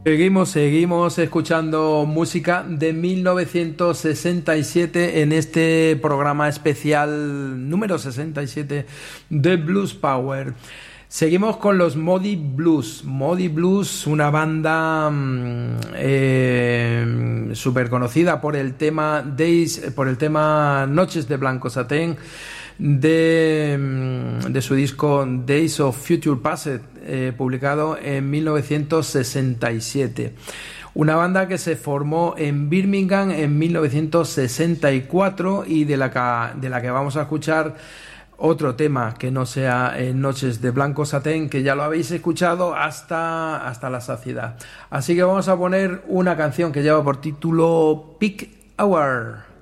Seguimos escuchando música de 1967 en este programa especial número 67 de Blues Power. Seguimos con los Moody Blues. Moody Blues, una banda súper conocida por el tema Noches de Blanco Satén de su disco Days of Future Past, publicado en 1967. Una banda que se formó en Birmingham en 1964 y de la que vamos a escuchar otro tema que no sea Noches de Blanco Satén, que ya lo habéis escuchado hasta la saciedad. Así que vamos a poner una canción que lleva por título Peak Hour.